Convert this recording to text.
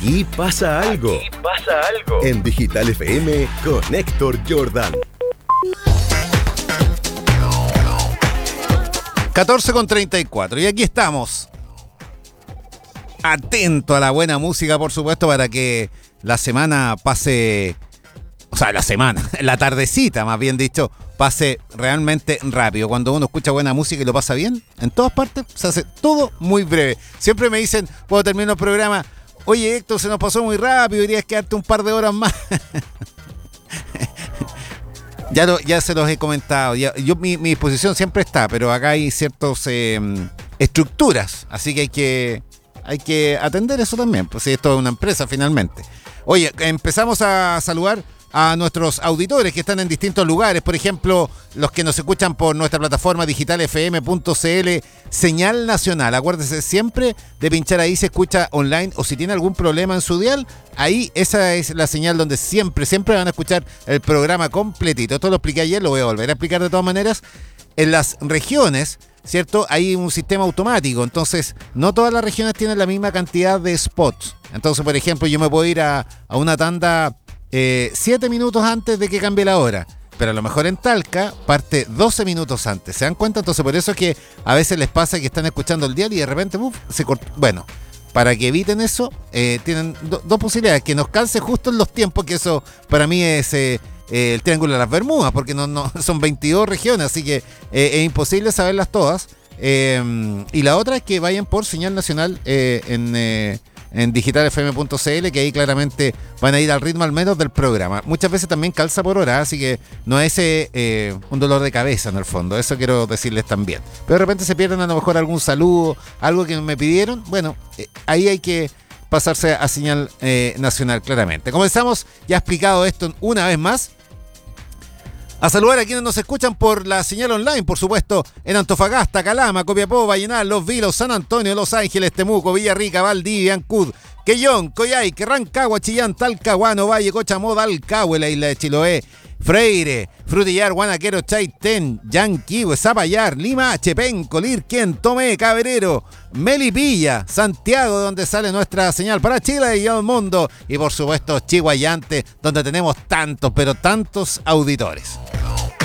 Aquí pasa algo. Aquí pasa algo. En Digital FM con Héctor Jordan. 14:34 y aquí estamos. Atento a la buena música, por supuesto, para que la semana pase, o sea, la tardecita, más bien dicho, pase realmente rápido. Cuando uno escucha buena música y lo pasa bien, en todas partes se hace todo muy breve. Siempre me dicen, cuando termino el programa, oye Héctor, se nos pasó muy rápido, deberías quedarte un par de horas más. Ya se los he comentado. Mi disposición siempre está, pero acá hay ciertas estructuras, así que hay que atender eso también, pues esto es una empresa finalmente. Oye, empezamos a saludar a nuestros auditores que están en distintos lugares, por ejemplo, los que nos escuchan por nuestra plataforma digitalfm.cl, señal nacional. Acuérdense siempre de pinchar ahí, se escucha online, o si tiene algún problema en su dial, ahí esa es la señal donde siempre van a escuchar el programa completito. Esto lo expliqué ayer, lo voy a volver a explicar de todas maneras. En las regiones, ¿cierto? Hay un sistema automático, entonces no todas las regiones tienen la misma cantidad de spots. Entonces, por ejemplo, yo me puedo ir a una tanda 7 minutos antes de que cambie la hora, pero a lo mejor en Talca parte 12 minutos antes. ¿Se dan cuenta? Entonces por eso es que a veces les pasa que están escuchando el dial y de repente se corta. Bueno, para que eviten eso, tienen dos posibilidades: que nos calce justo en los tiempos, que eso para mí es el Triángulo de las Bermudas, porque no son 22 regiones, así que es imposible saberlas todas. Y la otra es que vayan por señal nacional en digitalfm.cl, que ahí claramente van a ir al ritmo al menos del programa. Muchas veces también calza por hora, así que no es un dolor de cabeza en el fondo, eso quiero decirles también. Pero de repente se pierden a lo mejor algún saludo, algo que me pidieron, bueno, ahí hay que pasarse a señal nacional claramente. Comenzamos, ya explicado esto una vez más, a saludar a quienes nos escuchan por la señal online, por supuesto, en Antofagasta, Calama, Copiapó, Vallenar, Los Vilos, San Antonio, Los Ángeles, Temuco, Villarrica, Valdivia, Ancud, Quellón, Coyhaique, Rancagua, Chillán, Talcahuano, Valle, Cochamó, Dalcahue, la isla de Chiloé, Freire, Frutillar, Guanaquero, Chaitén, Yanquihue, Zapallar, Limache, Penco, Lirquén, Tomé, Cabrero, Melipilla, Santiago, donde sale nuestra señal para Chile y el mundo, y por supuesto Chihuayante, donde tenemos tantos, pero tantos auditores.